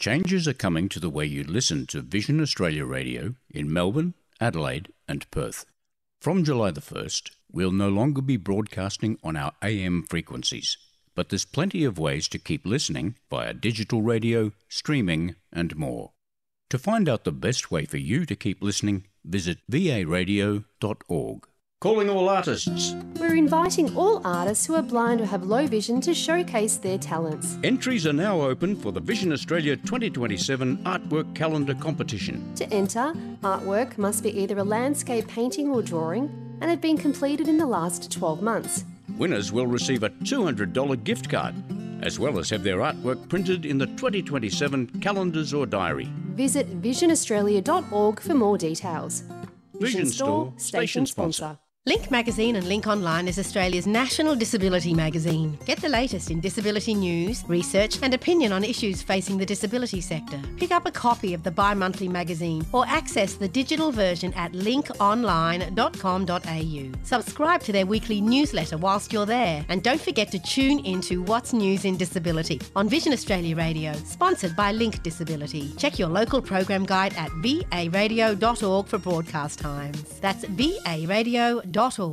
Changes are coming to the way you listen to Vision Australia Radio in Melbourne, Adelaide and Perth. From July the 1st, we'll no longer be broadcasting on our AM frequencies, but there's plenty of ways to keep listening via digital radio, streaming and more. To find out the best way for you to keep listening, visit varadio.org. Calling all artists. We're inviting all artists who are blind or have low vision to showcase their talents. Entries are now open for the Vision Australia 2027 Artwork Calendar Competition. To enter, artwork must be either a landscape painting or drawing and have been completed in the last 12 months. Winners will receive a $200 gift card, as well as have their artwork printed in the 2027 calendars or diary. Visit visionaustralia.org for more details. Vision Store, station sponsor. Link Magazine and Link Online is Australia's national disability magazine. Get the latest in disability news, research and opinion on issues facing the disability sector. Pick up a copy of the bi-monthly magazine or access the digital version at linkonline.com.au. Subscribe to their weekly newsletter whilst you're there, and don't forget to tune into What's News in Disability on Vision Australia Radio, sponsored by Link Disability. Check your local program guide at varadio.org for broadcast times. That's varadio.org.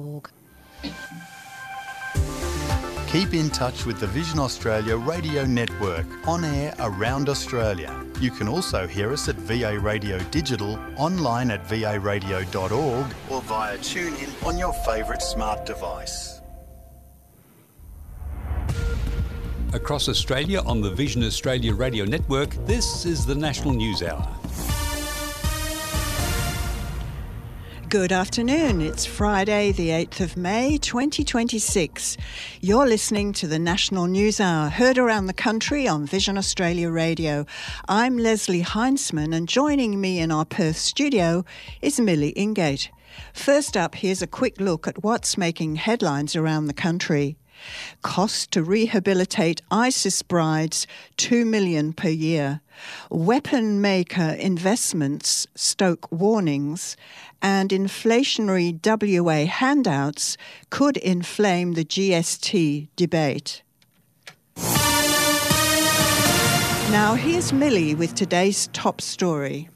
Keep in touch with the Vision Australia Radio Network, on air around Australia. You can also hear us at VA Radio Digital, online at varadio.org or via TuneIn on your favourite smart device. Across Australia on the Vision Australia Radio Network, this is the National News Hour. Good afternoon. It's Friday, the 8th of May, 2026. You're listening to the National News Hour, heard around the country on Vision Australia Radio. I'm Leslie Heinzman, and joining me in our Perth studio is Millie Ingate. First up, here's a quick look at what's making headlines around the country. Cost to rehabilitate ISIS brides, $2 million per year. Weapon maker investments stoke warnings, and inflationary WA handouts could inflame the GST debate. Now here's Millie with today's top story.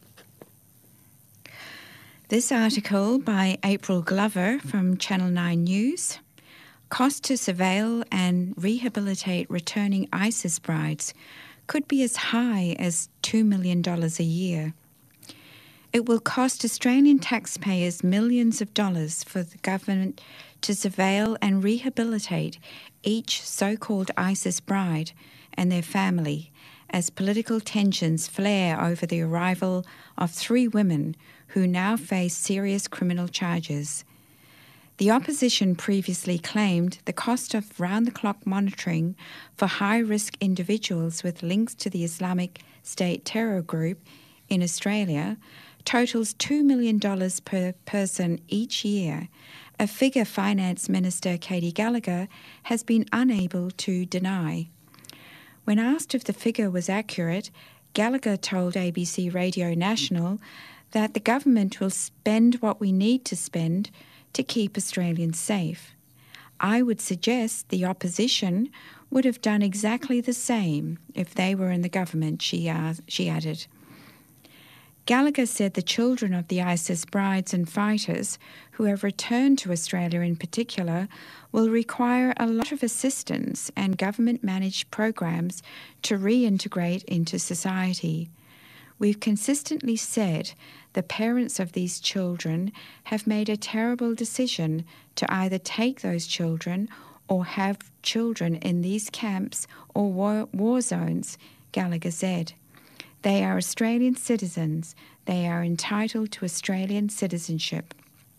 This article by April Glover from Channel 9 News. Cost to surveil and rehabilitate returning ISIS brides could be as high as $2 million a year. It will cost Australian taxpayers millions of dollars for the government to surveil and rehabilitate each so-called ISIS bride and their family as political tensions flare over the arrival of 3 women who now face serious criminal charges. The opposition previously claimed the cost of round-the-clock monitoring for high-risk individuals with links to the Islamic State terror group in Australia totals $2 million per person each year, a figure Finance Minister Katy Gallagher has been unable to deny. When asked if the figure was accurate, Gallagher told ABC Radio National that the government will spend what we need to spend to keep Australians safe. I would suggest the opposition would have done exactly the same if they were in the government, she added. Gallagher said the children of the ISIS brides and fighters who have returned to Australia in particular will require a lot of assistance and government-managed programs to reintegrate into society. We've consistently said the parents of these children have made a terrible decision to either take those children or have children in these camps or war zones, Gallagher said. They are Australian citizens. They are entitled to Australian citizenship.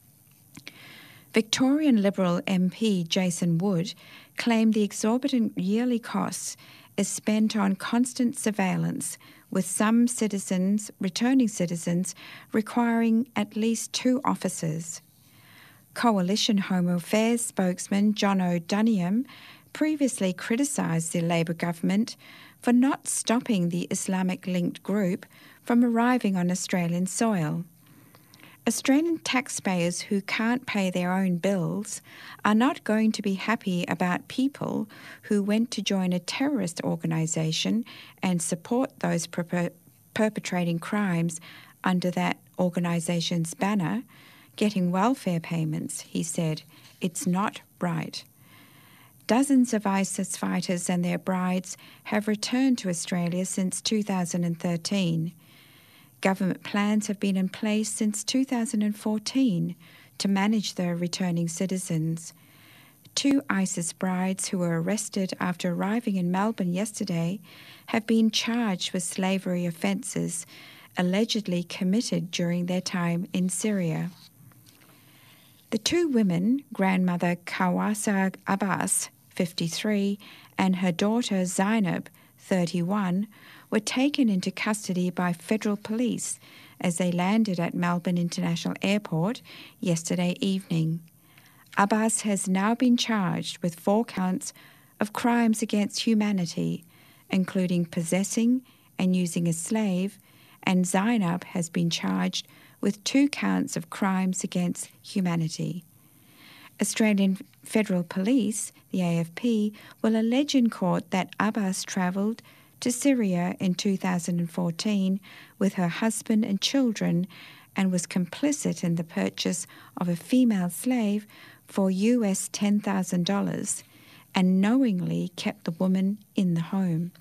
Victorian Liberal MP Jason Wood claimed the exorbitant yearly costs is spent on constant surveillance, with some returning citizens, requiring at least 2 officers. Coalition Home Affairs spokesman John O'Duniam previously criticised the Labor government for not stopping the Islamic-linked group from arriving on Australian soil. Australian taxpayers who can't pay their own bills are not going to be happy about people who went to join a terrorist organisation and support those perpetrating crimes under that organisation's banner getting welfare payments, he said. It's not right. Dozens of ISIS fighters and their brides have returned to Australia since 2013. Government plans have been in place since 2014 to manage the returning citizens. 2 ISIS brides who were arrested after arriving in Melbourne yesterday have been charged with slavery offences allegedly committed during their time in Syria. The 2 women, grandmother Kawasa Abbas, 53, and her daughter Zainab, 31, were taken into custody by federal police as they landed at Melbourne International Airport yesterday evening. Abbas has now been charged with 4 counts of crimes against humanity, including possessing and using a slave, and Zainab has been charged with 2 counts of crimes against humanity. Australian Federal Police, the AFP, will allege in court that Abbas travelled to Syria in 2014 with her husband and children and was complicit in the purchase of a female slave for US $10,000 and knowingly kept the woman in the home.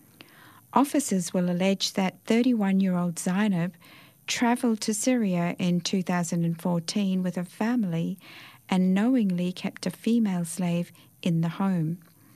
Officers will allege that 31-year-old Zainab travelled to Syria in 2014 with her family and knowingly kept a female slave in the home.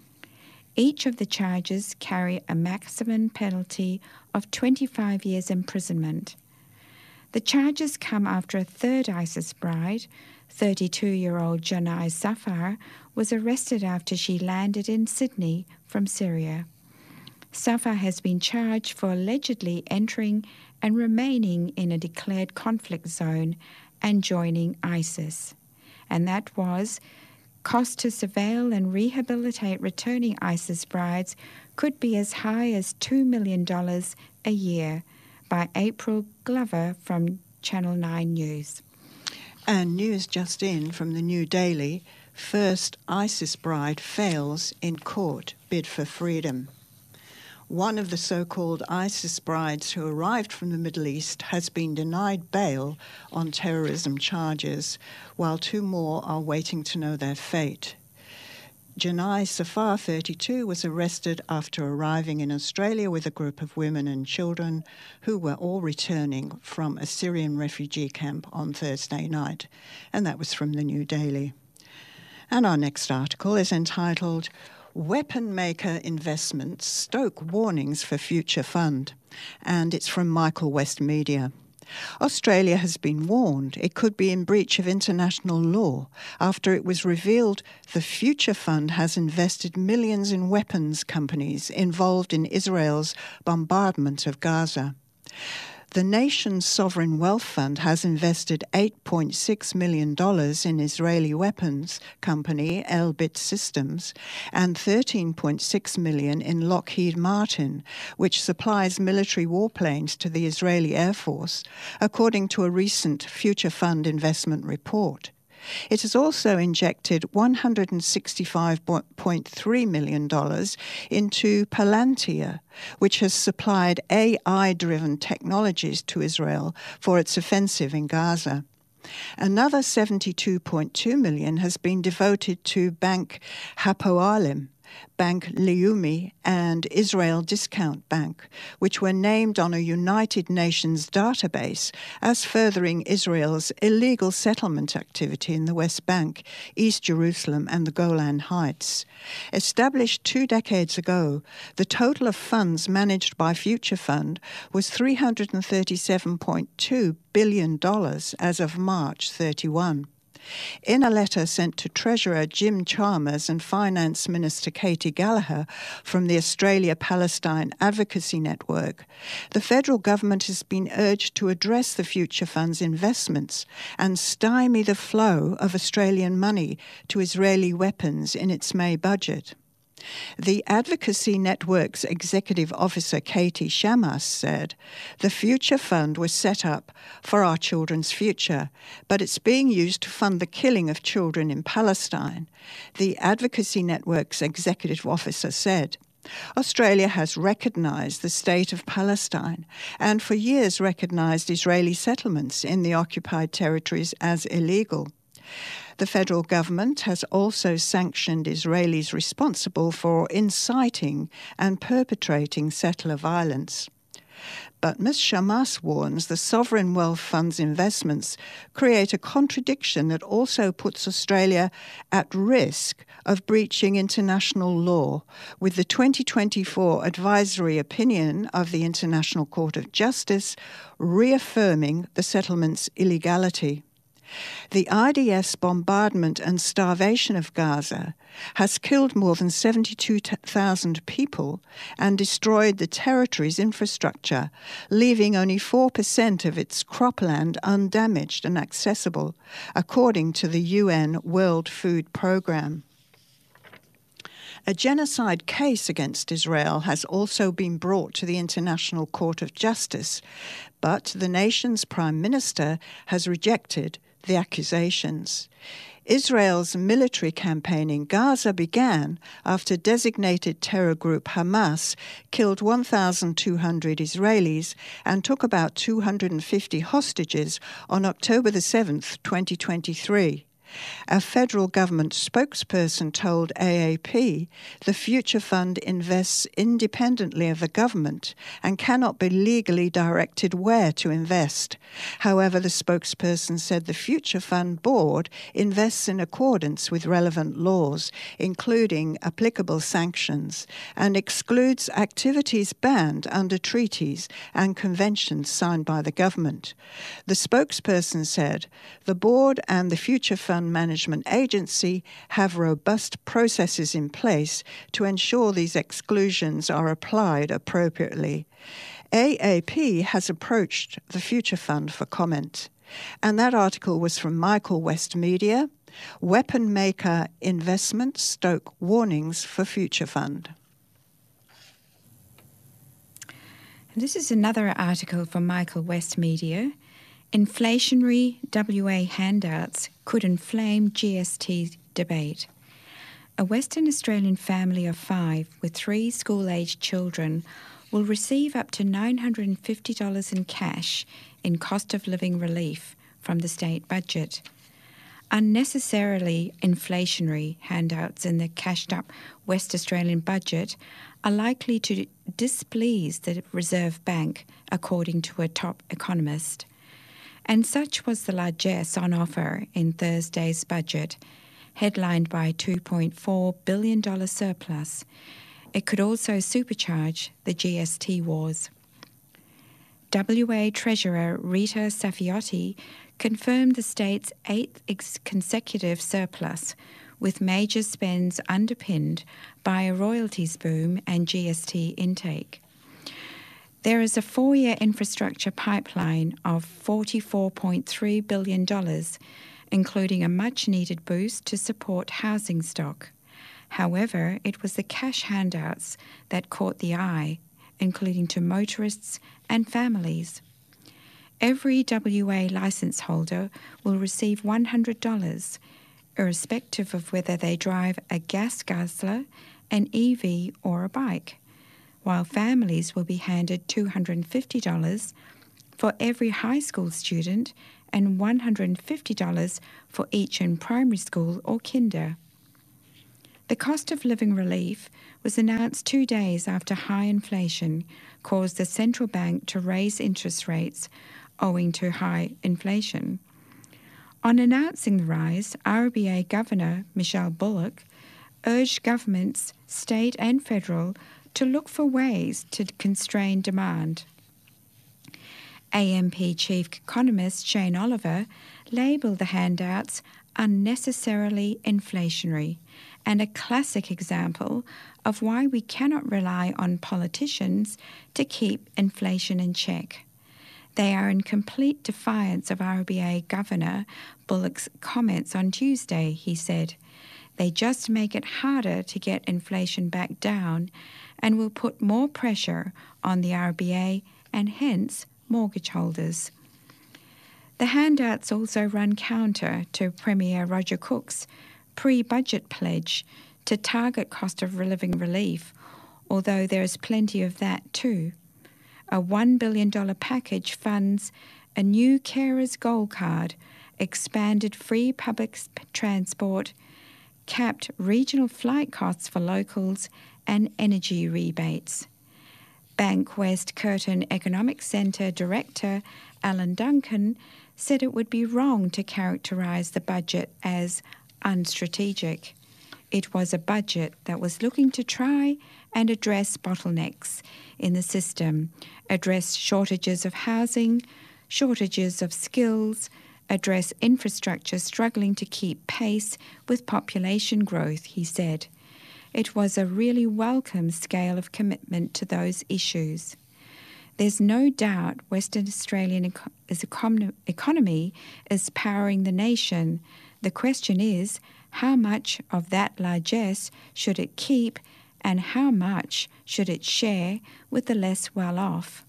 Each of the charges carry a maximum penalty of 25 years imprisonment. The charges come after a 3rd ISIS bride, 32-year-old Janai Safar, was arrested after she landed in Sydney from Syria. Safar has been charged for allegedly entering and remaining in a declared conflict zone and joining ISIS. And that was cost to surveil and rehabilitate returning ISIS brides could be as high as $2 million a year, by April Glover from Channel 9 News. And news just in from the New Daily, first ISIS bride fails in court bid for freedom. One of the so-called ISIS brides who arrived from the Middle East has been denied bail on terrorism charges, while 2 more are waiting to know their fate. Janai Safar, 32, was arrested after arriving in Australia with a group of women and children who were all returning from a Syrian refugee camp on Thursday night, and that was from the New Daily. And our next article is entitled Weapon Maker Investments Stoke Warnings for Future Fund, and it's from Michael West Media. Australia has been warned it could be in breach of international law after it was revealed the Future Fund has invested millions in weapons companies involved in Israel's bombardment of Gaza. The nation's sovereign wealth fund has invested $8.6 million in Israeli weapons company Elbit Systems and $13.6 million in Lockheed Martin, which supplies military warplanes to the Israeli Air Force, according to a recent Future Fund investment report. It has also injected $165.3 million into Palantir, which has supplied AI-driven technologies to Israel for its offensive in Gaza. Another $72.2 million has been devoted to Bank Hapoalim, Bank Leumi, and Israel Discount Bank, which were named on a United Nations database as furthering Israel's illegal settlement activity in the West Bank, East Jerusalem, and the Golan Heights. Established 2 decades ago, the total of funds managed by Future Fund was $337.2 billion as of March 31. In a letter sent to Treasurer Jim Chalmers and Finance Minister Katie Gallagher from the Australia-Palestine Advocacy Network, the federal government has been urged to address the Future Fund's investments and stymie the flow of Australian money to Israeli weapons in its May budget. The Advocacy Network's executive officer, Katie Shamas, said, "The Future Fund was set up for our children's future, but it's being used to fund the killing of children in Palestine." The Advocacy Network's executive officer said, "Australia has recognised the state of Palestine and for years recognised Israeli settlements in the occupied territories as illegal. The federal government has also sanctioned Israelis responsible for inciting and perpetrating settler violence." But Ms. Shamas warns the Sovereign Wealth Fund's investments create a contradiction that also puts Australia at risk of breaching international law, with the 2024 advisory opinion of the International Court of Justice reaffirming the settlement's illegality. The IDS bombardment and starvation of Gaza has killed more than 72,000 people and destroyed the territory's infrastructure, leaving only 4% of its cropland undamaged and accessible, according to the UN World Food Programme. A genocide case against Israel has also been brought to the International Court of Justice, but the nation's Prime Minister has rejected the accusations. Israel's military campaign in Gaza began after designated terror group Hamas killed 1,200 Israelis and took about 250 hostages on October the 7th, 2023. A federal government spokesperson told AAP the Future Fund invests independently of the government and cannot be legally directed where to invest. However, the spokesperson said the Future Fund board invests in accordance with relevant laws, including applicable sanctions, and excludes activities banned under treaties and conventions signed by the government. The spokesperson said the board and the Future Fund Management Agency have robust processes in place to ensure these exclusions are applied appropriately. AAP has approached the Future Fund for comment. And that article was from Michael West Media, Weapon Maker Investment stoke warnings for Future Fund. This is another article from Michael West Media. Inflationary WA handouts could inflame GST debate. A Western Australian family of 5 with 3 school-aged children will receive up to $950 in cash in cost of living relief from the state budget. Unnecessarily inflationary handouts in the cashed-up West Australian budget are likely to displease the Reserve Bank, according to a top economist. And such was the largesse on offer in Thursday's budget, headlined by a $2.4 billion surplus. It could also supercharge the GST wars. WA Treasurer Rita Safiotti confirmed the state's 8th consecutive surplus, with major spends underpinned by a royalties boom and GST intake. There is a 4-year infrastructure pipeline of $44.3 billion, including a much-needed boost to support housing stock. However, it was the cash handouts that caught the eye, including to motorists and families. Every WA licence holder will receive $100, irrespective of whether they drive a gas guzzler, an EV or a bike, while families will be handed $250 for every high school student and $150 for each in primary school or kinder. The cost of living relief was announced 2 days after high inflation caused the central bank to raise interest rates owing to high inflation. On announcing the rise, RBA Governor Michelle Bullock urged governments, state and federal, to look for ways to constrain demand. AMP Chief Economist Shane Oliver labelled the handouts unnecessarily inflationary and a classic example of why we cannot rely on politicians to keep inflation in check. They are in complete defiance of RBA Governor Bullock's comments on Tuesday, he said. They just make it harder to get inflation back down and will put more pressure on the RBA and hence mortgage holders. The handouts also run counter to Premier Roger Cook's pre-budget pledge to target cost of living relief, although there is plenty of that too. A $1 billion package funds a new carer's gold card, expanded free public transport, capped regional flight costs for locals, and energy rebates. Bank West Curtin Economic Centre Director Alan Duncan said it would be wrong to characterise the budget as unstrategic. It was a budget that was looking to try and address bottlenecks in the system, address shortages of housing, shortages of skills, address infrastructure struggling to keep pace with population growth, he said. It was a really welcome scale of commitment to those issues. There's no doubt Western Australian economy is powering the nation. The question is, how much of that largesse should it keep and how much should it share with the less well-off?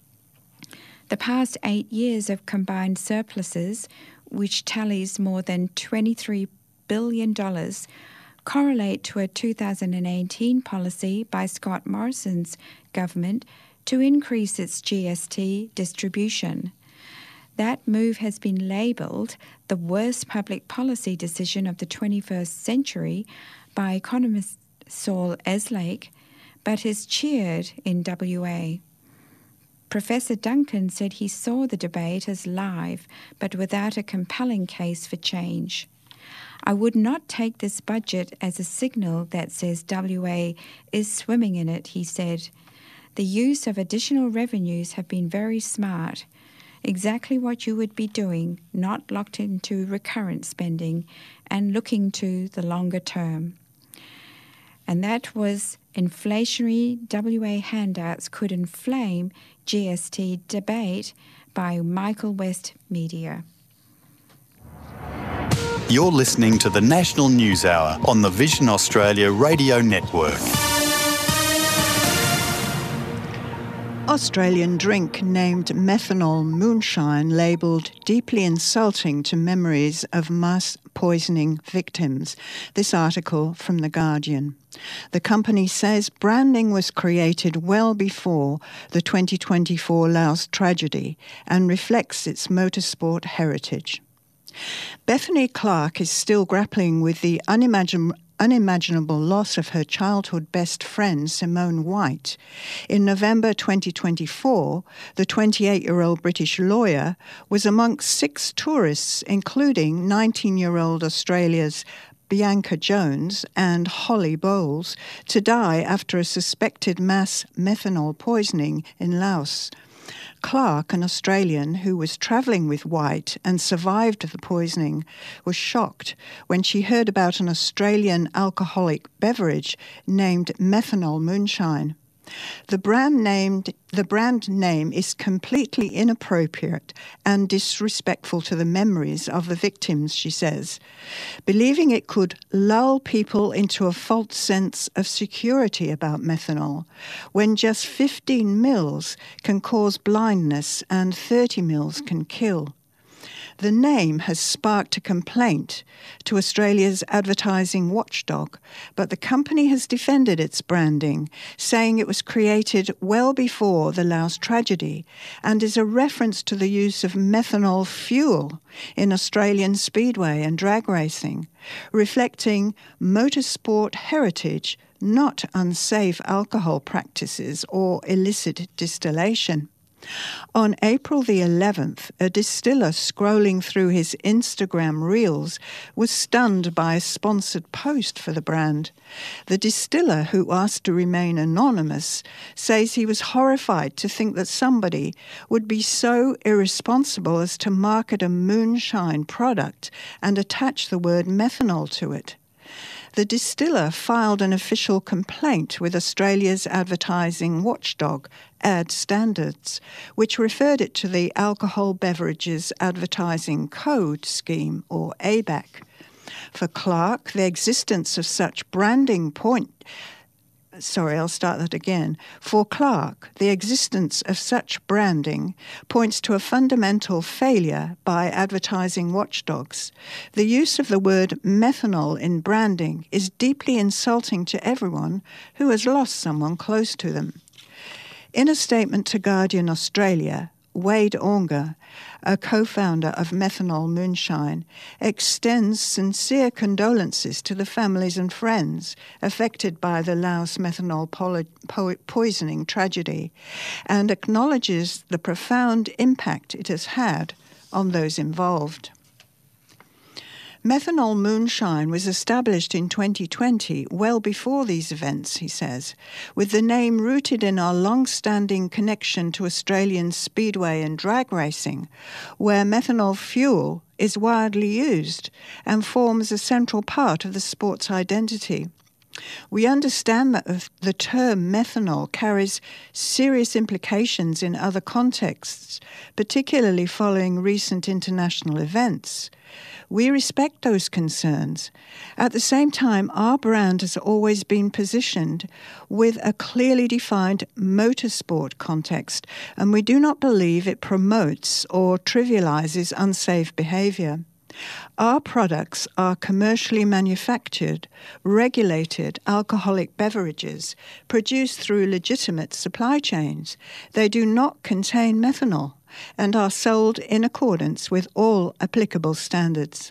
The past 8 years of combined surpluses, which tallies more than $23 billion, correlate to a 2018 policy by Scott Morrison's government to increase its GST distribution. That move has been labelled the worst public policy decision of the 21st century by economist Saul Eslake, but is cheered in WA. Professor Duncan said he saw the debate as live, but without a compelling case for change. I would not take this budget as a signal that says WA is swimming in it, he said. The use of additional revenues have been very smart. Exactly what you would be doing, not locked into recurrent spending and looking to the longer term. And that was inflationary WA handouts could inflame GST debate by Michael West Media. You're listening to the National News Hour on the Vision Australia Radio Network. Australian drink named methanol moonshine labelled deeply insulting to memories of mass poisoning victims. This article from The Guardian. The company says branding was created well before the 2024 Laos tragedy and reflects its motorsport heritage. Bethany Clark is still grappling with the unimaginable loss of her childhood best friend, Simone White. In November 2024, the 28-year-old British lawyer was amongst 6 tourists, including 19-year-old Australia's Bianca Jones and Holly Bowles, to die after a suspected mass methanol poisoning in Laos. Clark, an Australian who was travelling with White and survived the poisoning, was shocked when she heard about an Australian alcoholic beverage named methanol moonshine. The brand name is completely inappropriate and disrespectful to the memories of the victims, she says, believing it could lull people into a false sense of security about methanol, when just 15 mils can cause blindness and 30 mils can kill. The name has sparked a complaint to Australia's advertising watchdog, but the company has defended its branding, saying it was created well before the Laos tragedy and is a reference to the use of methanol fuel in Australian speedway and drag racing, reflecting motorsport heritage, not unsafe alcohol practices or illicit distillation. On April the 11th, a distiller scrolling through his Instagram reels was stunned by a sponsored post for the brand. The distiller, who asked to remain anonymous, says he was horrified to think that somebody would be so irresponsible as to market a moonshine product and attach the word methanol to it. The distiller filed an official complaint with Australia's advertising watchdog, Ad Standards, which referred it to the Alcohol Beverages Advertising Code Scheme, or ABAC. For Clark, the existence of such branding For Clark, the existence of such branding points to a fundamental failure by advertising watchdogs. The use of the word methanol in branding is deeply insulting to everyone who has lost someone close to them. In a statement to Guardian Australia, Wade Onga, a co-founder of Methanol Moonshine, extends sincere condolences to the families and friends affected by the Laos methanol poisoning tragedy and acknowledges the profound impact it has had on those involved. Methanol Moonshine was established in 2020, well before these events, he says, with the name rooted in our long-standing connection to Australian speedway and drag racing, where methanol fuel is widely used and forms a central part of the sport's identity. We understand that the term methanol carries serious implications in other contexts, particularly following recent international events. We respect those concerns. At the same time, our brand has always been positioned with a clearly defined motorsport context, and we do not believe it promotes or trivializes unsafe behavior. Our products are commercially manufactured, regulated alcoholic beverages produced through legitimate supply chains. They do not contain methanol and are sold in accordance with all applicable standards.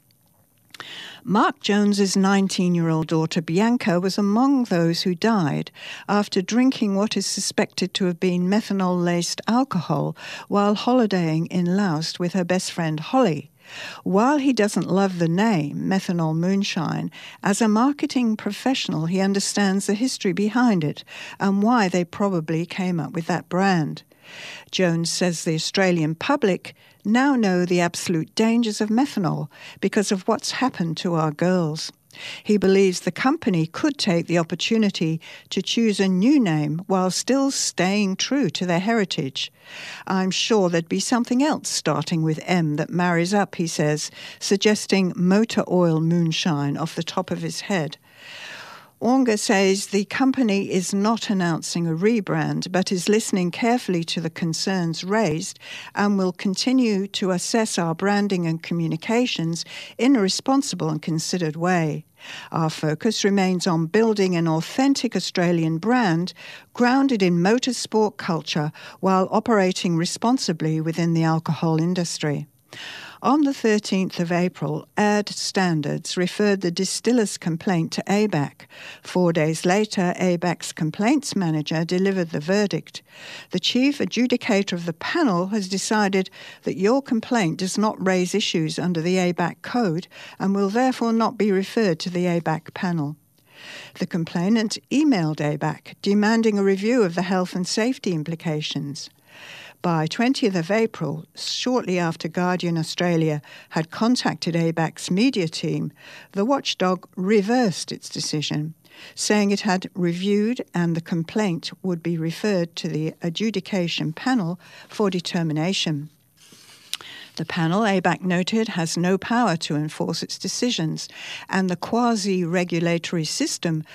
Mark Jones's 19-year-old daughter Bianca was among those who died after drinking what is suspected to have been methanol-laced alcohol while holidaying in Laos with her best friend Holly. While he doesn't love the name, Methanol Moonshine, as a marketing professional he understands the history behind it and why they probably came up with that brand. Jones says the Australian public now know the absolute dangers of methanol because of what's happened to our girls. He believes the company could take the opportunity to choose a new name while still staying true to their heritage. I'm sure there'd be something else starting with M that marries up, he says, suggesting motor oil moonshine off the top of his head. Onga says the company is not announcing a rebrand, but is listening carefully to the concerns raised and will continue to assess our branding and communications in a responsible and considered way. Our focus remains on building an authentic Australian brand grounded in motorsport culture while operating responsibly within the alcohol industry. On the 13th of April, AD Standards referred the distiller's complaint to ABAC. 4 days later, ABAC's complaints manager delivered the verdict. The chief adjudicator of the panel has decided that your complaint does not raise issues under the ABAC code and will therefore not be referred to the ABAC panel. The complainant emailed ABAC demanding a review of the health and safety implications. By 20th of April, shortly after Guardian Australia had contacted ABAC's media team, the watchdog reversed its decision, saying it had reviewed and the complaint would be referred to the adjudication panel for determination. The panel, ABAC noted, has no power to enforce its decisions, and the quasi-regulatory system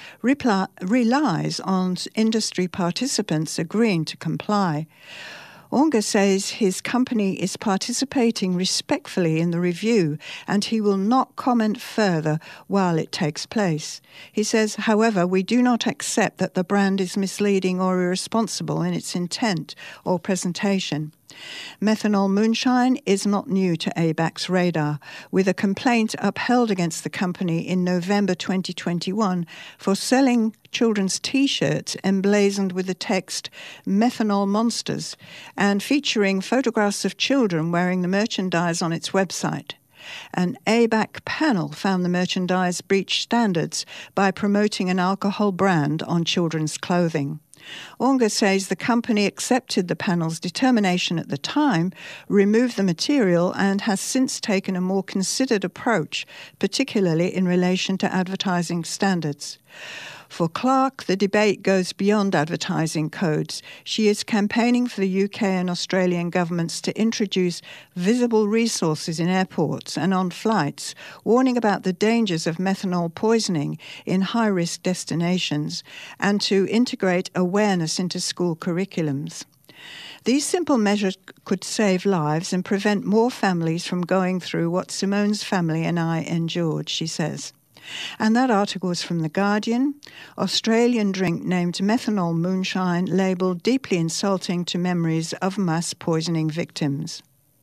relies on industry participants agreeing to comply. Onga says his company is participating respectfully in the review and he will not comment further while it takes place. He says, however, we do not accept that the brand is misleading or irresponsible in its intent or presentation. Methanol Moonshine is not new to ABAC's radar, with a complaint upheld against the company in November 2021 for selling children's T-shirts emblazoned with the text Methanol Monsters and featuring photographs of children wearing the merchandise on its website. An ABAC panel found the merchandise breached standards by promoting an alcohol brand on children's clothing. Onga says the company accepted the panel's determination at the time, removed the material, and has since taken a more considered approach, particularly in relation to advertising standards. For Clark, the debate goes beyond advertising codes. She is campaigning for the UK and Australian governments to introduce visible resources in airports and on flights, warning about the dangers of methanol poisoning in high-risk destinations, and to integrate awareness into school curriculums. These simple measures could save lives and prevent more families from going through what Simone's family and I endured, she says. And that article was from The Guardian. Australian drink named methanol moonshine labelled deeply insulting to memories of mass poisoning victims.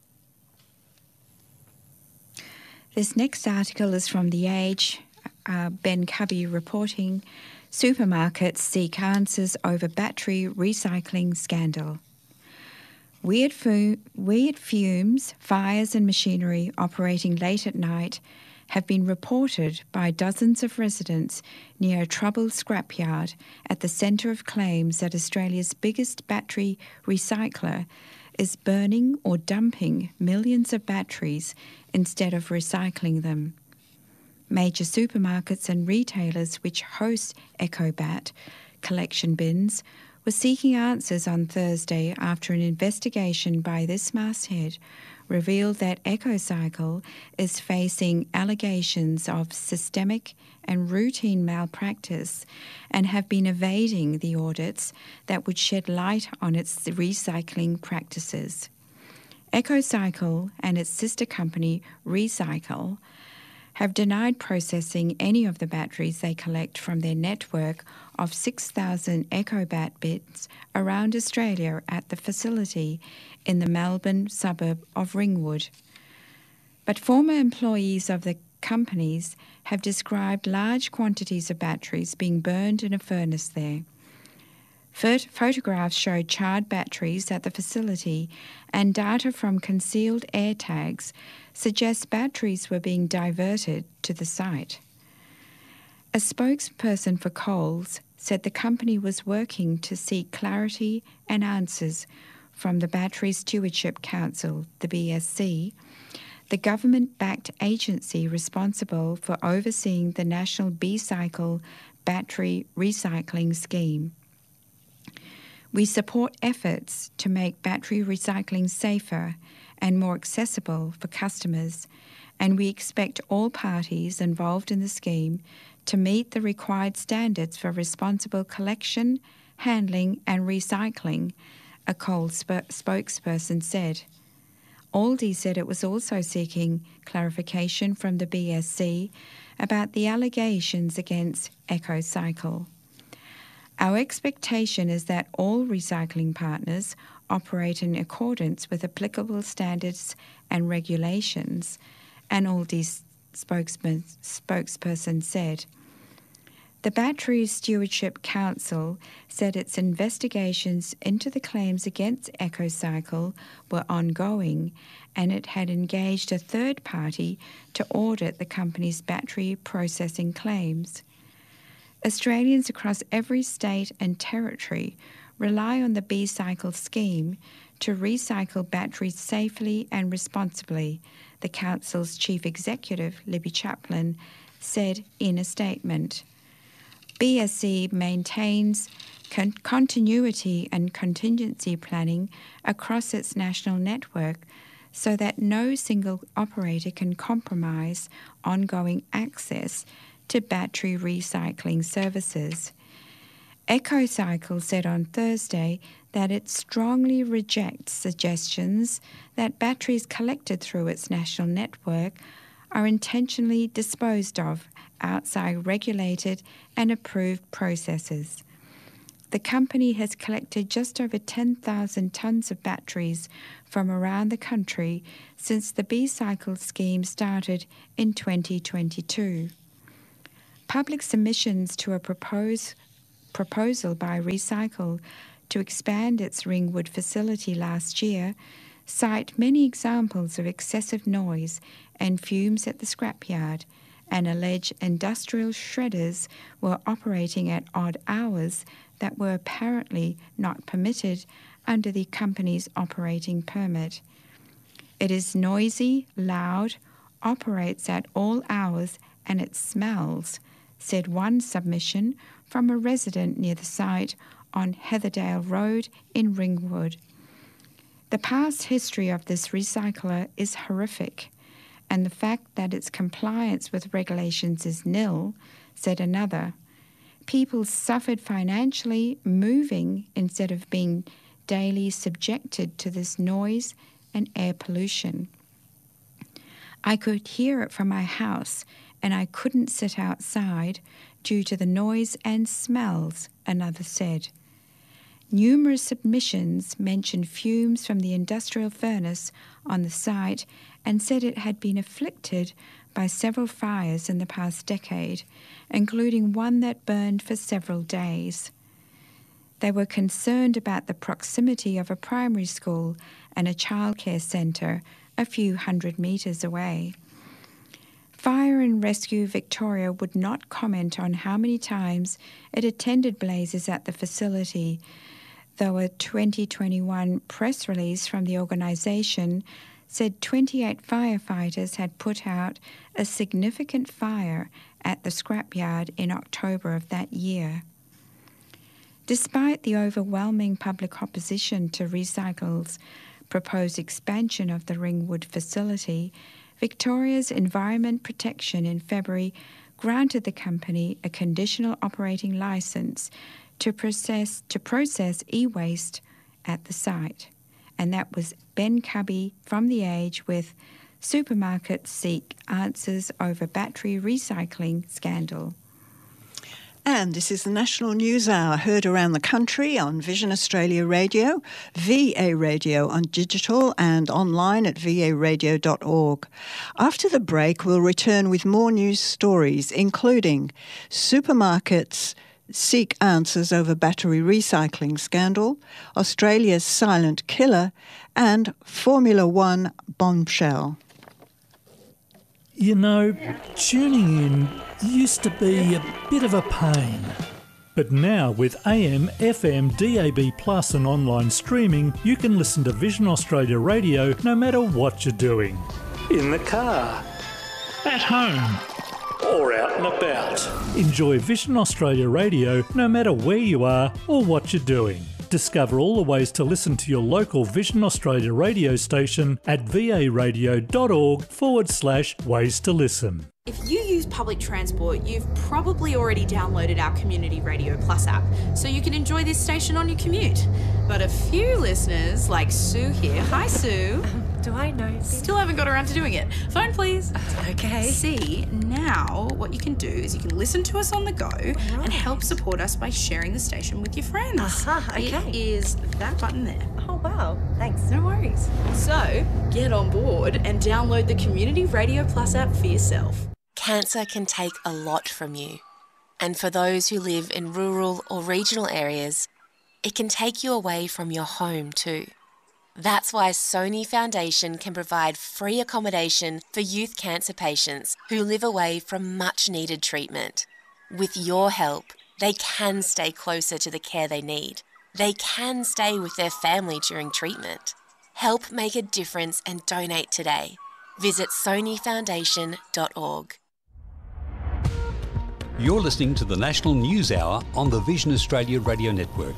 This next article is from The Age. Ben Cubby reporting, supermarkets seek answers over battery recycling scandal. Weird fumes, fires and machinery operating late at night have been reported by dozens of residents near a troubled scrapyard at the centre of claims that Australia's biggest battery recycler is burning or dumping millions of batteries instead of recycling them. Major supermarkets and retailers which host EcoBat collection bins were seeking answers on Thursday after an investigation by this masthead revealed that EcoCycle is facing allegations of systemic and routine malpractice and have been evading the audits that would shed light on its recycling practices. EcoCycle and its sister company Recycle have denied processing any of the batteries they collect from their network of 6,000 EcoBat bins around Australia at the facility in the Melbourne suburb of Ringwood. But former employees of the companies have described large quantities of batteries being burned in a furnace there. Photographs showed charred batteries at the facility, and data from concealed air tags suggests batteries were being diverted to the site. A spokesperson for Coles said the company was working to seek clarity and answers from the Battery Stewardship Council, the BSC, the government-backed agency responsible for overseeing the National B-Cycle Battery Recycling Scheme. We support efforts to make battery recycling safer and more accessible for customers, and we expect all parties involved in the scheme to meet the required standards for responsible collection, handling and recycling, a Coles spokesperson said. Aldi said it was also seeking clarification from the BSC about the allegations against EcoCycle. Our expectation is that all recycling partners operate in accordance with applicable standards and regulations, an Aldi spokesperson said. The Battery Stewardship Council said its investigations into the claims against EcoCycle were ongoing, and it had engaged a third party to audit the company's battery processing claims. Australians across every state and territory rely on the B-Cycle scheme to recycle batteries safely and responsibly, the Council's Chief Executive, Libby Chaplin, said in a statement. BSC maintains continuity and contingency planning across its national network so that no single operator can compromise ongoing access to battery recycling services. EcoCycle said on Thursday that it strongly rejects suggestions that batteries collected through its national network are intentionally disposed of outside regulated and approved processes. The company has collected just over 10,000 tonnes of batteries from around the country since the B-Cycle scheme started in 2022. Public submissions to a proposal by Recycle to expand its Ringwood facility last year cite many examples of excessive noise and fumes at the scrapyard and allege industrial shredders were operating at odd hours that were apparently not permitted under the company's operating permit. It is noisy, loud, operates at all hours, and it smells, said one submission from a resident near the site on Heatherdale Road in Ringwood. The past history of this recycler is horrific, and the fact that its compliance with regulations is nil, said another. People suffered financially moving instead of being daily subjected to this noise and air pollution. I could hear it from my house, and I couldn't sit outside due to the noise and smells, another said. Numerous submissions mentioned fumes from the industrial furnace on the site and said it had been afflicted by several fires in the past decade, including one that burned for several days. They were concerned about the proximity of a primary school and a childcare centre a few hundred metres away. Fire and Rescue Victoria would not comment on how many times it attended blazes at the facility, though a 2021 press release from the organisation said 28 firefighters had put out a significant fire at the scrapyard in October of that year. Despite the overwhelming public opposition to Recycle's proposed expansion of the Ringwood facility, Victoria's Environment Protection in February granted the company a conditional operating licence to process e-waste at the site. And that was Ben Cubby from The Age with Supermarkets Seek Answers Over Battery Recycling Scandal. And this is the National News Hour, heard around the country on Vision Australia Radio, VA Radio on digital and online at varadio.org. After the break, we'll return with more news stories, including supermarkets seek answers over battery recycling scandal, Australia's silent killer, and Formula One bombshell. You know, tuning in used to be a bit of a pain. But now with AM, FM, DAB Plus and online streaming, you can listen to Vision Australia Radio no matter what you're doing. In the car, at home, or out and about. Enjoy Vision Australia Radio no matter where you are or what you're doing. Discover all the ways to listen to your local Vision Australia radio station at varadio.org/ways to listen. If you use public transport, you've probably already downloaded our Community Radio Plus app, so you can enjoy this station on your commute. But a few listeners, like Sue here, hi Sue. Do I know? Still haven't got around to doing it. Phone please. Okay. See, now what you can do is you can listen to us on the go and help support us by sharing the station with your friends. Okay. It is that button there. Oh wow, thanks. No worries. So, get on board and download the Community Radio Plus app for yourself. Cancer can take a lot from you. And for those who live in rural or regional areas, it can take you away from your home too. That's why Sony Foundation can provide free accommodation for youth cancer patients who live away from much needed treatment. With your help, they can stay closer to the care they need. They can stay with their family during treatment. Help make a difference and donate today. Visit sonyfoundation.org. You're listening to the National News Hour on the Vision Australia Radio Network.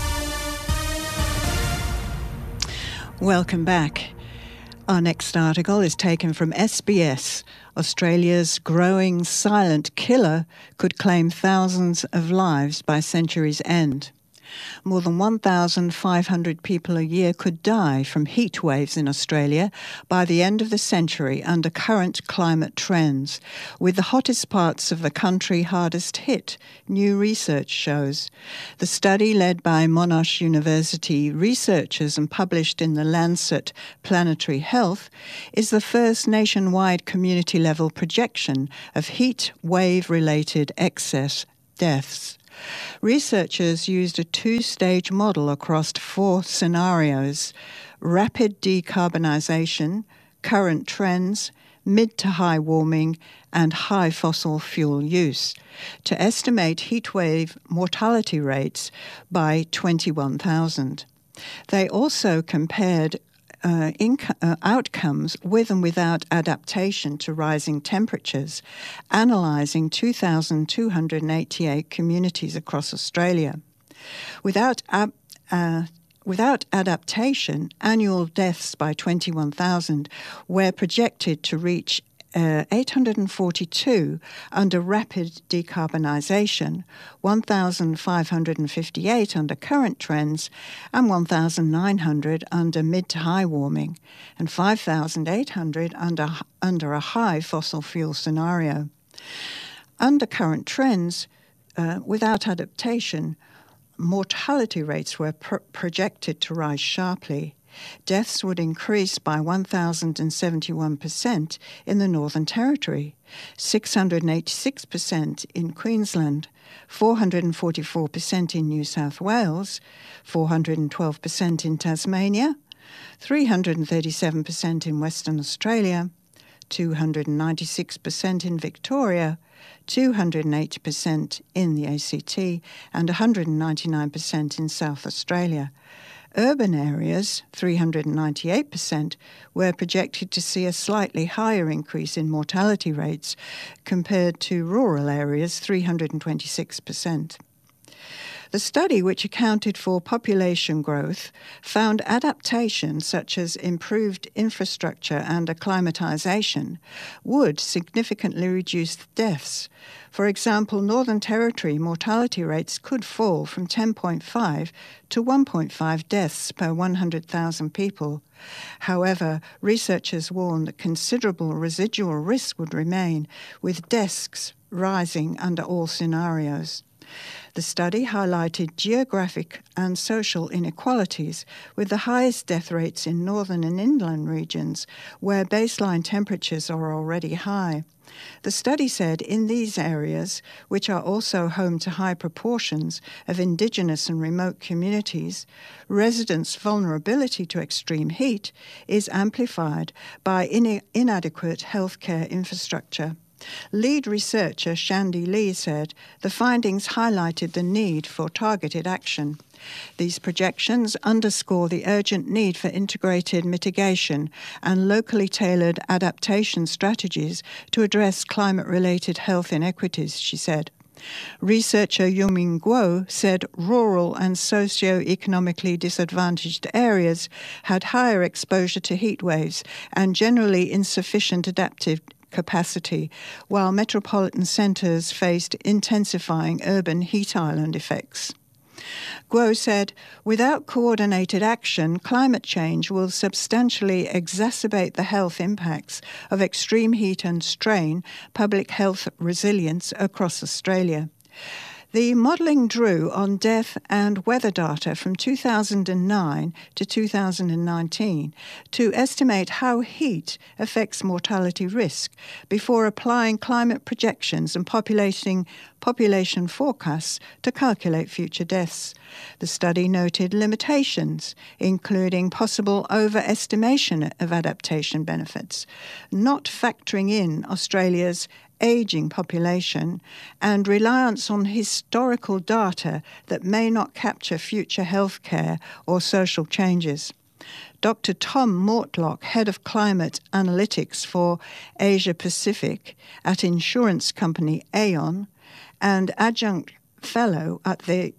Welcome back. Our next article is taken from SBS. Australia's growing silent killer could claim thousands of lives by century's end. More than 1,500 people a year could die from heat waves in Australia by the end of the century under current climate trends, with the hottest parts of the country hardest hit, new research shows. The study, led by Monash University researchers and published in the Lancet Planetary Health, is the first nationwide community-level projection of heat wave-related excess deaths. Researchers used a two-stage model across 4 scenarios: rapid decarbonisation, current trends, mid to high warming, and high fossil fuel use, to estimate heatwave mortality rates by 21,000. They also compared outcomes with and without adaptation to rising temperatures, analysing 2,288 communities across Australia. Without adaptation, annual deaths by 21,000 were projected to reach 842 under rapid decarbonisation, 1,558 under current trends, and 1,900 under mid to high warming, and 5,800 under a high fossil fuel scenario. Under current trends, without adaptation, mortality rates were projected to rise sharply. Deaths would increase by 1,071% in the Northern Territory, 686% in Queensland, 444% in New South Wales, 412% in Tasmania, 337% in Western Australia, 296% in Victoria, 280% in the ACT, and 199% in South Australia. Urban areas, 398%, were projected to see a slightly higher increase in mortality rates compared to rural areas, 326%. The study, which accounted for population growth, found adaptations such as improved infrastructure and acclimatisation would significantly reduce deaths. For example, Northern Territory mortality rates could fall from 10.5 to 1.5 deaths per 100,000 people. However, researchers warn that considerable residual risk would remain, with deaths rising under all scenarios. The study highlighted geographic and social inequalities, with the highest death rates in northern and inland regions, where baseline temperatures are already high. The study said in these areas, which are also home to high proportions of Indigenous and remote communities, residents' vulnerability to extreme heat is amplified by inadequate healthcare infrastructure. Lead researcher Shandy Lee said the findings highlighted the need for targeted action. These projections underscore the urgent need for integrated mitigation and locally tailored adaptation strategies to address climate-related health inequities, she said. Researcher Yuming Guo said rural and socio-economically disadvantaged areas had higher exposure to heat waves and generally insufficient adaptive capacity, while metropolitan centres faced intensifying urban heat island effects. Guo said, without coordinated action, climate change will substantially exacerbate the health impacts of extreme heat and strain public health resilience across Australia. The modelling drew on death and weather data from 2009 to 2019 to estimate how heat affects mortality risk before applying climate projections and population forecasts to calculate future deaths. The study noted limitations, including possible overestimation of adaptation benefits, not factoring in Australia's ageing population, and reliance on historical data that may not capture future healthcare or social changes. Dr. Tom Mortlock, Head of Climate Analytics for Asia Pacific at insurance company Aon, and Adjunct Fellow at the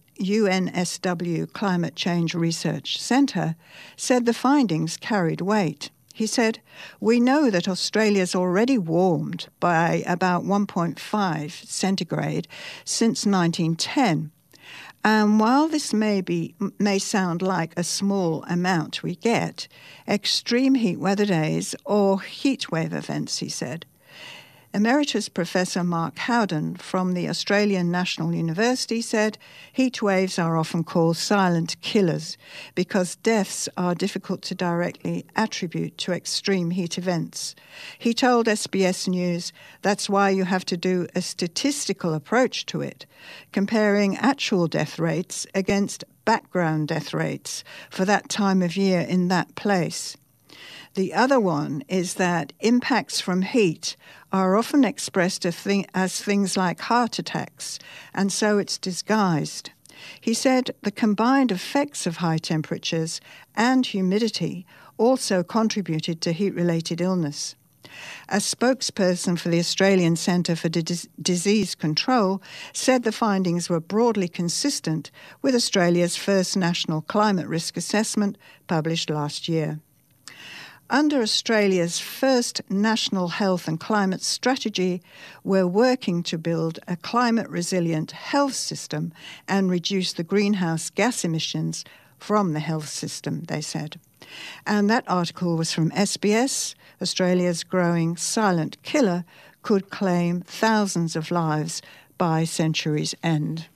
UNSW Climate Change Research Centre, said the findings carried weight. He said, we know that Australia's already warmed by about 1.5 centigrade since 1910. And while this may sound like a small amount we get, extreme heat weather days or heat wave events, he said. Emeritus Professor Mark Howden from the Australian National University said heat waves are often called silent killers because deaths are difficult to directly attribute to extreme heat events. He told SBS News that's why you have to do a statistical approach to it, comparing actual death rates against background death rates for that time of year in that place. The other one is that impacts from heat are often expressed as things like heart attacks, and so it's disguised. He said the combined effects of high temperatures and humidity also contributed to heat-related illness. A spokesperson for the Australian Centre for Disease Control said the findings were broadly consistent with Australia's first national climate risk assessment published last year. Under Australia's first National Health and Climate Strategy, we're working to build a climate-resilient health system and reduce the greenhouse gas emissions from the health system, they said. And that article was from SBS. Australia's growing silent killer could claim thousands of lives by century's end.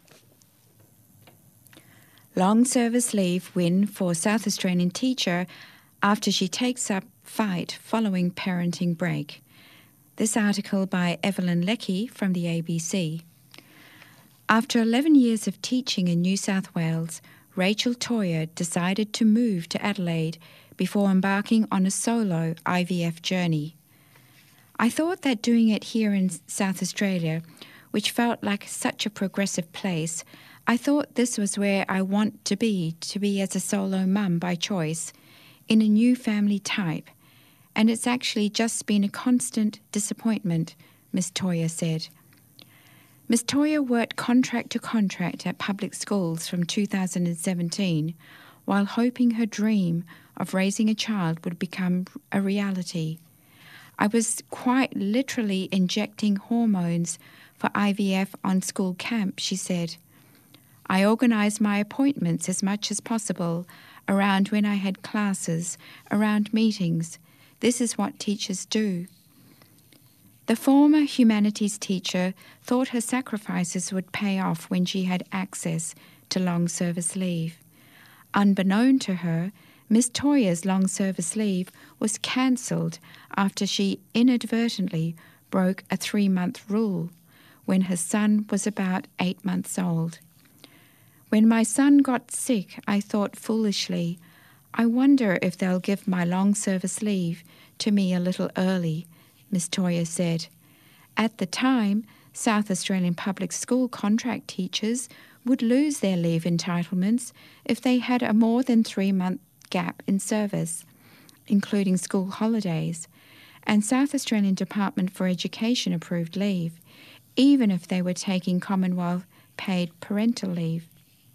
Long service leave win for South Australian teacher after she takes up fight following parenting break. This article by Evelyn Leckie from the ABC. After 11 years of teaching in New South Wales, Rachel Toyer decided to move to Adelaide before embarking on a solo IVF journey. I thought that doing it here in South Australia, which felt like such a progressive place, I thought this was where I want to be as a solo mum by choice, in a new family type, and it's actually just been a constant disappointment, Ms. Toyer said. Ms. Toyer worked contract to contract at public schools from 2017 while hoping her dream of raising a child would become a reality. I was quite literally injecting hormones for IVF on school camp, she said. I organised my appointments as much as possible around when I had classes, around meetings. This is what teachers do. The former humanities teacher thought her sacrifices would pay off when she had access to long service leave. Unbeknown to her, Ms. Toyer's long service leave was cancelled after she inadvertently broke a 3-month rule when her son was about 8 months old. When my son got sick, I thought foolishly, I wonder if they'll give my long service leave to me a little early, Ms. Toyer said. At the time, South Australian public school contract teachers would lose their leave entitlements if they had a more than 3-month gap in service, including school holidays, and South Australian Department for Education approved leave, even if they were taking Commonwealth paid parental leave.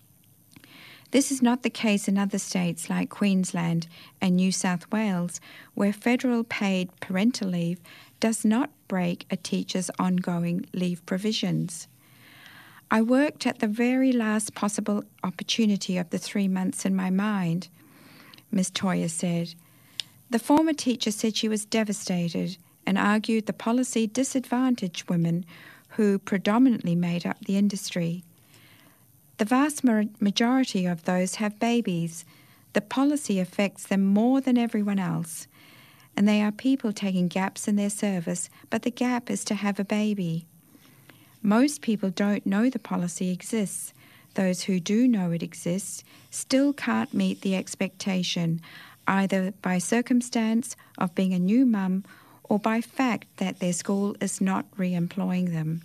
This is not the case in other states like Queensland and New South Wales, where federal paid parental leave does not break a teacher's ongoing leave provisions. I worked at the very last possible opportunity of the 3 months in my mind, Ms. Toyer said. The former teacher said she was devastated and argued the policy disadvantaged women who predominantly made up the industry. The vast majority of those have babies. The policy affects them more than everyone else. And they are people taking gaps in their service, but the gap is to have a baby. Most people don't know the policy exists. Those who do know it exists still can't meet the expectation, either by circumstance of being a new mum or by fact that their school is not re-employing them.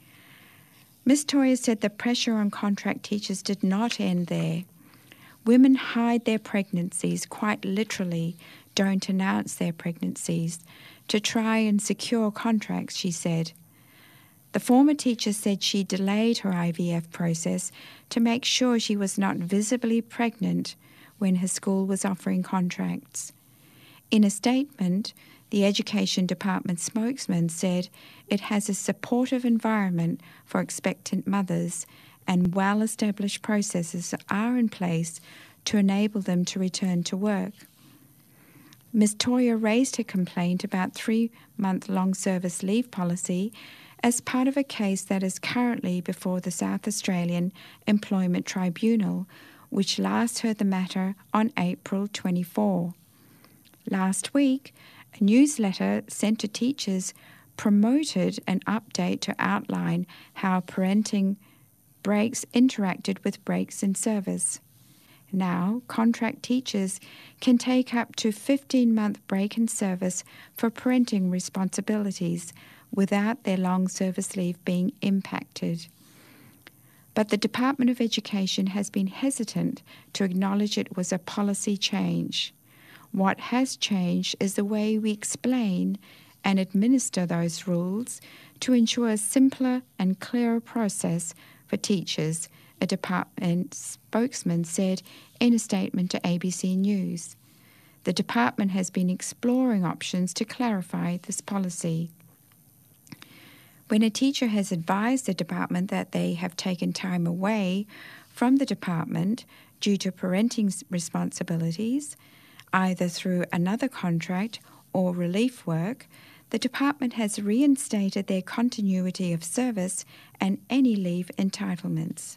Ms. Toyer said the pressure on contract teachers did not end there. Women hide their pregnancies, quite literally don't announce their pregnancies, to try and secure contracts, she said. The former teacher said she delayed her IVF process to make sure she was not visibly pregnant when her school was offering contracts. In a statement, the Education Department spokesman said it has a supportive environment for expectant mothers and well-established processes are in place to enable them to return to work. Ms. Toyer raised her complaint about 3-month long service leave policy as part of a case that is currently before the South Australian Employment Tribunal, which last heard the matter on April 24. Last week, a newsletter sent to teachers promoted an update to outline how parenting breaks interacted with breaks in service. Now, contract teachers can take up to 15-month break in service for parenting responsibilities without their long service leave being impacted. But the Department of Education has been hesitant to acknowledge it was a policy change. What has changed is the way we explain and administer those rules to ensure a simpler and clearer process for teachers, a department spokesman said in a statement to ABC News. The department has been exploring options to clarify this policy. When a teacher has advised the department that they have taken time away from the department due to parenting responsibilities, either through another contract or relief work, the department has reinstated their continuity of service and any leave entitlements.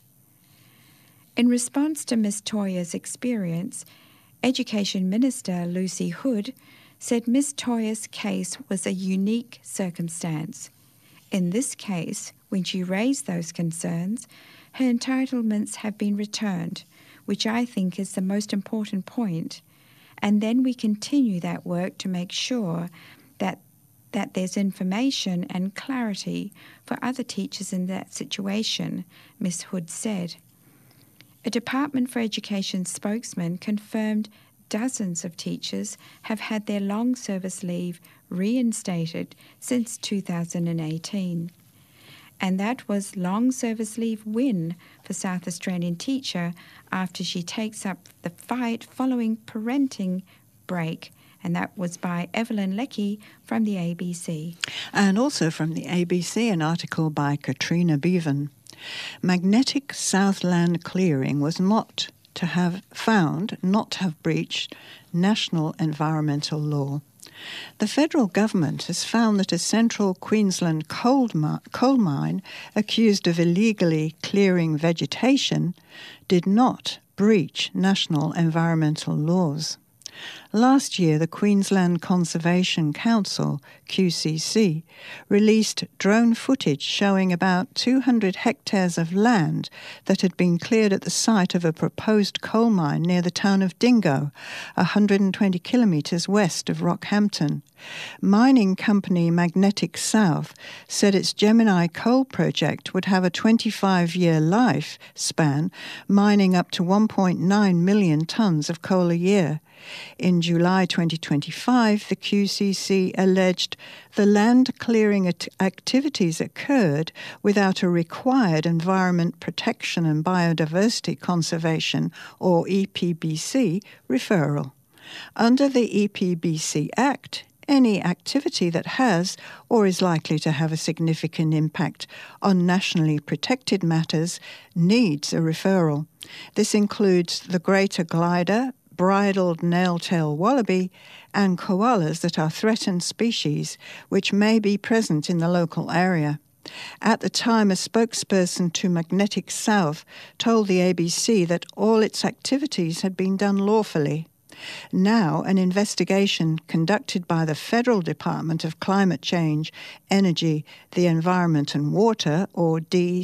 In response to Ms. Toya's experience, Education Minister Lucy Hood said Ms. Toya's case was a unique circumstance. In this case, when she raised those concerns, her entitlements have been returned, which I think is the most important point. And then we continue that work to make sure that there's information and clarity for other teachers in that situation, Ms. Hood said. A Department for Education spokesman confirmed dozens of teachers have had their long service leave reinstated since 2018. And that was long service leave win for South Australian teacher after she takes up the fight following parenting break. And that was by Evelyn Leckie from the ABC. And also from the ABC, an article by Katrina Bevan. Magnetic South land clearing was not to have breached national environmental law. The federal government has found that a central Queensland coal mine accused of illegally clearing vegetation did not breach national environmental laws. Last year, the Queensland Conservation Council, QCC, released drone footage showing about 200 hectares of land that had been cleared at the site of a proposed coal mine near the town of Dingo, 120 kilometres west of Rockhampton. Mining company Magnetic South said its Gemini coal project would have a 25-year lifespan, mining up to 1.9 million tonnes of coal a year. In July 2025, the QCC alleged the land clearing activities occurred without a required Environment Protection and Biodiversity Conservation, or EPBC, referral. Under the EPBC Act, any activity that has or is likely to have a significant impact on nationally protected matters needs a referral. This includes the greater glider, bridled nail-tail wallaby, and koalas that are threatened species which may be present in the local area. At the time, a spokesperson to Magnetic South told the ABC that all its activities had been done lawfully. Now, an investigation conducted by the Federal Department of Climate Change, Energy, the Environment and Water, or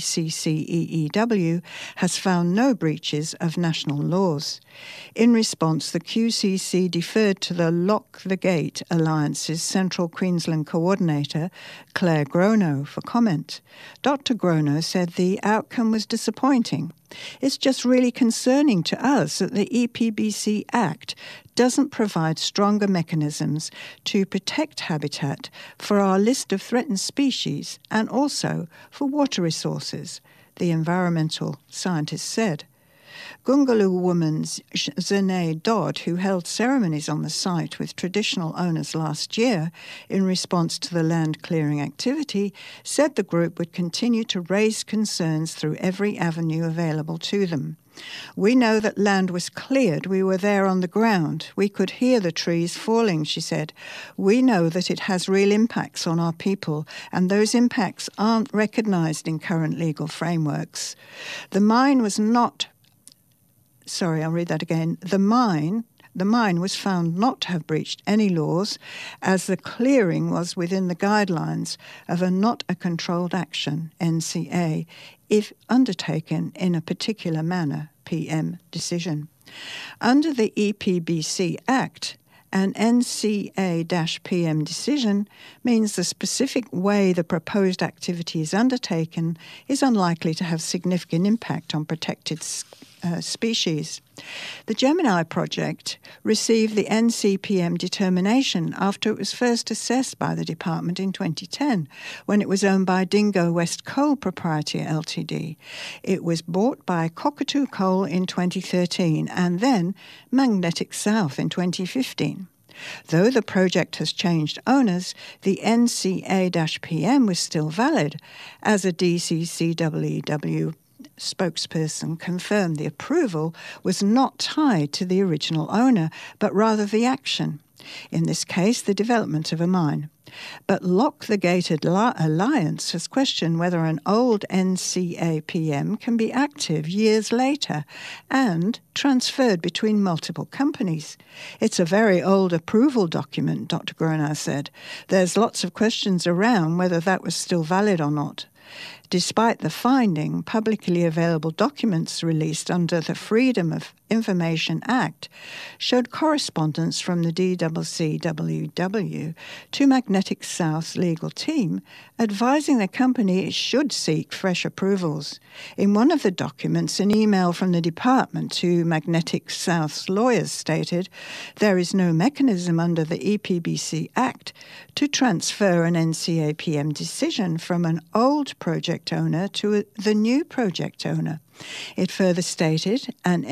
DCCEEW, has found no breaches of national laws. In response, the QCC deferred to the Lock the Gate Alliance's Central Queensland coordinator, Claire Grono, for comment. Dr. Grono said the outcome was disappointing. It's just really concerning to us that the EPBC Act doesn't provide stronger mechanisms to protect habitat for our list of threatened species and also for water resources, the environmental scientist said. Gungaloo woman Zene Dodd, who held ceremonies on the site with traditional owners last year in response to the land clearing activity, said the group would continue to raise concerns through every avenue available to them. We know that land was cleared. We were there on the ground. We could hear the trees falling, she said. We know that it has real impacts on our people, and those impacts aren't recognised in current legal frameworks. The mine was not... Sorry, I'll read that again. The mine was found not to have breached any laws, as the clearing was within the guidelines of a not a controlled action, NCA, if undertaken in a particular manner, PM decision. Under the EPBC Act, An NCA-PM decision means the specific way the proposed activity is undertaken is unlikely to have significant impact on protected species. The Gemini project received the NCPM determination after it was first assessed by the department in 2010, when it was owned by Dingo West Coal Proprietary Ltd. It was bought by Cockatoo Coal in 2013 and then Magnetic South in 2015. Though the project has changed owners, the NCA-PM was still valid, as a DCCWEW spokesperson confirmed the approval was not tied to the original owner, but rather the action, in this case the development of a mine. But Lock the Gated Alliance has questioned whether an old NCA-PM can be active years later and transferred between multiple companies. It's a very old approval document, Dr. Gronow said. There's lots of questions around whether that was still valid or not. Despite the finding, publicly available documents released under the Freedom of Information Act showed correspondence from the DCCWEW to Magnetic South's legal team advising the company it should seek fresh approvals. In one of the documents, an email from the department to Magnetic South's lawyers stated, "There is no mechanism under the EPBC Act to transfer an NCA-PM decision from an old project owner to the new project owner." It further stated an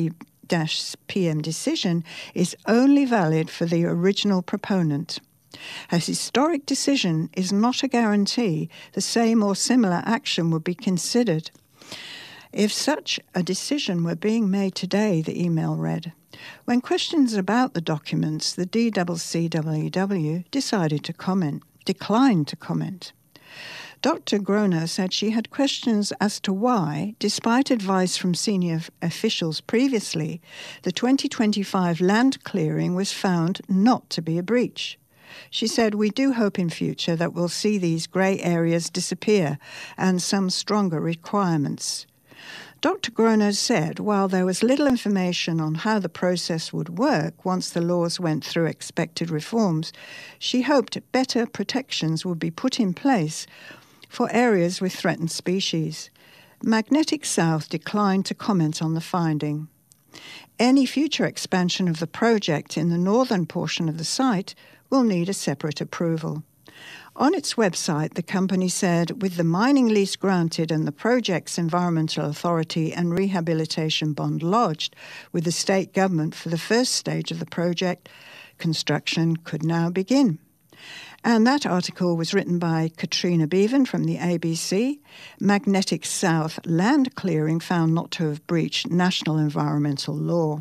NC-PM decision is only valid for the original proponent. A historic decision is not a guarantee the same or similar action would be considered. If such a decision were being made today, the email read. When questions about the documents, the DCCWEW declined to comment. Dr. Gronow said she had questions as to why, despite advice from senior officials previously, the 2025 land clearing was found not to be a breach. She said, "We do hope in future that we'll see these grey areas disappear and some stronger requirements." Dr. Gronow said while there was little information on how the process would work once the laws went through expected reforms, she hoped better protections would be put in place for areas with threatened species. Magnetic South declined to comment on the finding. Any future expansion of the project in the northern portion of the site will need a separate approval. On its website, the company said, with the mining lease granted and the project's environmental authority and rehabilitation bond lodged with the state government for the first stage of the project, construction could now begin. And that article was written by Katrina Bevan from the ABC. Magnetic South land clearing found not to have breached national environmental law.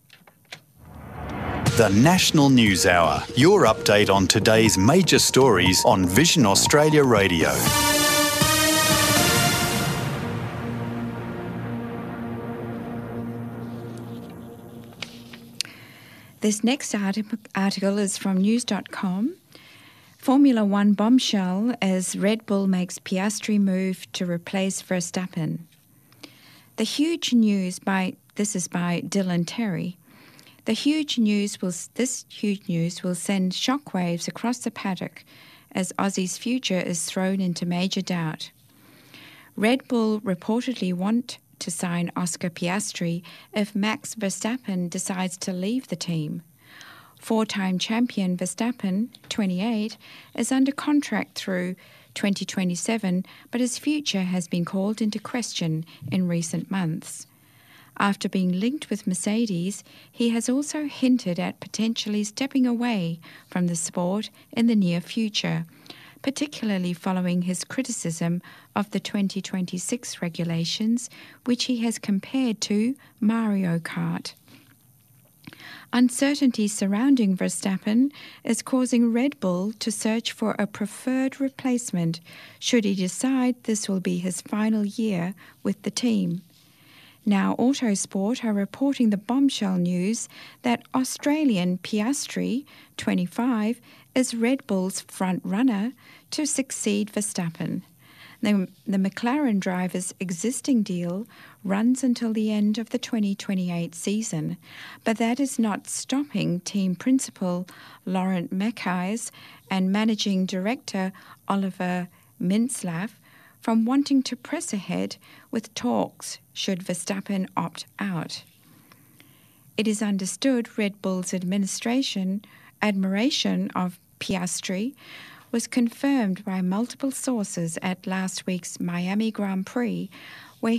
The National News Hour, your update on today's major stories on Vision Australia Radio. This next article is from news.com. Formula One bombshell as Red Bull makes Piastri move to replace Verstappen. This is by Dylan Terry. This huge news will send shockwaves across the paddock as Aussie's future is thrown into major doubt. Red Bull reportedly want to sign Oscar Piastri if Max Verstappen decides to leave the team. Four-time champion Verstappen, 28, is under contract through 2027, but his future has been called into question in recent months. After being linked with Mercedes, he has also hinted at potentially stepping away from the sport in the near future, particularly following his criticism of the 2026 regulations, which he has compared to Mario Kart. Uncertainty surrounding Verstappen is causing Red Bull to search for a preferred replacement should he decide this will be his final year with the team. Now, Autosport are reporting the bombshell news that Australian Piastri, 25, is Red Bull's front runner to succeed Verstappen. The McLaren driver's existing deal runs until the end of the 2028 season, but that is not stopping team principal Laurent Mekies and managing director Oliver Mintzlaff from wanting to press ahead with talks should Verstappen opt out. It is understood Red Bull's admiration of Piastri was confirmed by multiple sources at last week's Miami Grand Prix